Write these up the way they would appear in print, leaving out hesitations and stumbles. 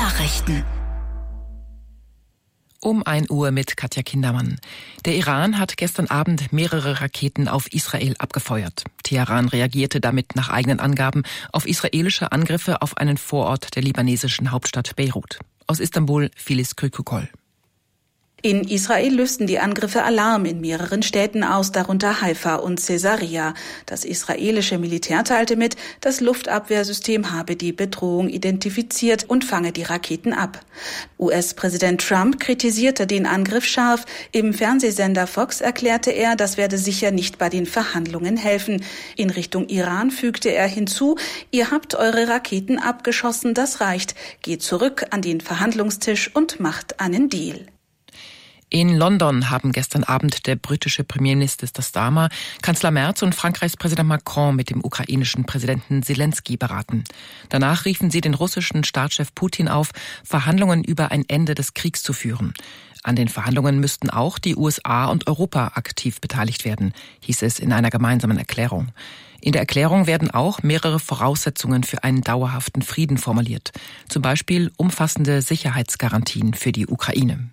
Nachrichten. Um 1 Uhr mit Katja Kindermann. Der Iran hat gestern Abend mehrere Raketen auf Israel abgefeuert. Teheran reagierte damit nach eigenen Angaben auf israelische Angriffe auf einen Vorort der libanesischen Hauptstadt Beirut. Aus Istanbul, Filiz Kürkükol. In Israel lösten die Angriffe Alarm in mehreren Städten aus, darunter Haifa und Caesarea. Das israelische Militär teilte mit, das Luftabwehrsystem habe die Bedrohung identifiziert und fange die Raketen ab. US-Präsident Trump kritisierte den Angriff scharf. Im Fernsehsender Fox erklärte er, das werde sicher nicht bei den Verhandlungen helfen. In Richtung Iran fügte er hinzu, ihr habt eure Raketen abgeschossen, das reicht. Geht zurück an den Verhandlungstisch und macht einen Deal. In London haben gestern Abend der britische Premierminister Starmer, Kanzler Merz und Frankreichs Präsident Macron mit dem ukrainischen Präsidenten Zelensky beraten. Danach riefen sie den russischen Staatschef Putin auf, Verhandlungen über ein Ende des Kriegs zu führen. An den Verhandlungen müssten auch die USA und Europa aktiv beteiligt werden, hieß es in einer gemeinsamen Erklärung. In der Erklärung werden auch mehrere Voraussetzungen für einen dauerhaften Frieden formuliert, zum Beispiel umfassende Sicherheitsgarantien für die Ukraine.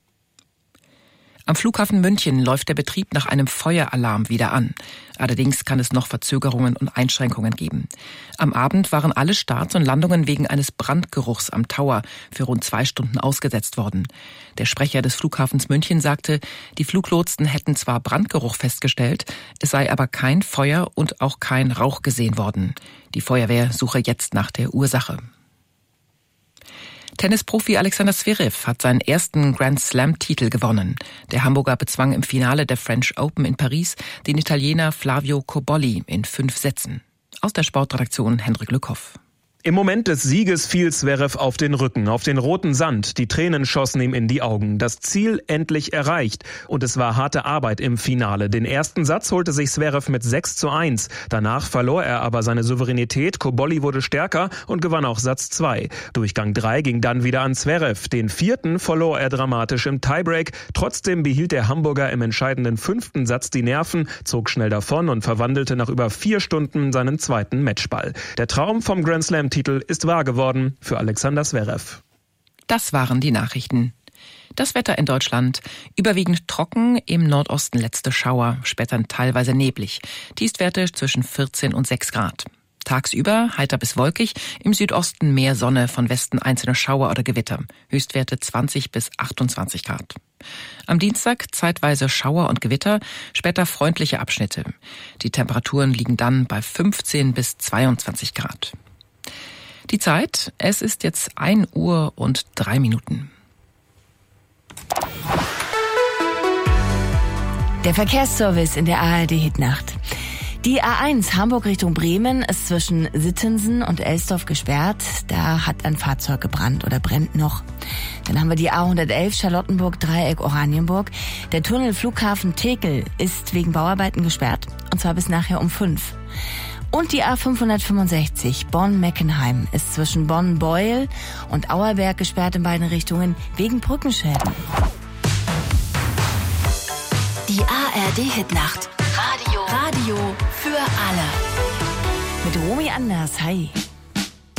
Am Flughafen München läuft der Betrieb nach einem Feueralarm wieder an. Allerdings kann es noch Verzögerungen und Einschränkungen geben. Am Abend waren alle Starts und Landungen wegen eines Brandgeruchs am Tower für rund 2 Stunden ausgesetzt worden. Der Sprecher des Flughafens München sagte, die Fluglotsen hätten zwar Brandgeruch festgestellt, es sei aber kein Feuer und auch kein Rauch gesehen worden. Die Feuerwehr suche jetzt nach der Ursache. Tennisprofi Alexander Zverev hat seinen ersten Grand-Slam-Titel gewonnen. Der Hamburger bezwang im Finale der French Open in Paris den Italiener Flavio Cobolli in 5 Sätzen. Aus der Sportredaktion Hendrik Lückhoff. Im Moment des Sieges fiel Zverev auf den Rücken, auf den roten Sand. Die Tränen schossen ihm in die Augen. Das Ziel endlich erreicht. Und es war harte Arbeit im Finale. Den ersten Satz holte sich Zverev mit 6:1. Danach verlor er aber seine Souveränität. Cobolli wurde stärker und gewann auch Satz 2. Durchgang 3 ging dann wieder an Zverev. Den 4. verlor er dramatisch im Tiebreak. Trotzdem behielt der Hamburger im entscheidenden 5. Satz die Nerven, zog schnell davon und verwandelte nach über 4 Stunden seinen 2. Matchball. Der Traum vom Grand Slam Titel ist wahr geworden für Alexander Zverev. Das waren die Nachrichten. Das Wetter in Deutschland. Überwiegend trocken, im Nordosten letzte Schauer, später teilweise neblig. Tiefstwerte zwischen 14 und 6 Grad. Tagsüber heiter bis wolkig, im Südosten mehr Sonne, von Westen einzelne Schauer oder Gewitter. Höchstwerte 20 bis 28 Grad. Am Dienstag zeitweise Schauer und Gewitter, später freundliche Abschnitte. Die Temperaturen liegen dann bei 15 bis 22 Grad. Die Zeit, es ist jetzt 1 Uhr und 3 Minuten. Der Verkehrsservice in der ARD-Hitnacht. Die A1 Hamburg Richtung Bremen ist zwischen Sittensen und Elsdorf gesperrt. Da hat ein Fahrzeug gebrannt oder brennt noch. Dann haben wir die A111 Charlottenburg Dreieck Oranienburg. Der Tunnel Flughafen Tekel ist wegen Bauarbeiten gesperrt, und zwar bis nachher um 5. Und die A565 Bonn-Meckenheim ist zwischen Bonn-Beuel und Auerberg gesperrt in beiden Richtungen wegen Brückenschäden. Die ARD-Hitnacht. Radio für alle. Mit Romy Anders, hi.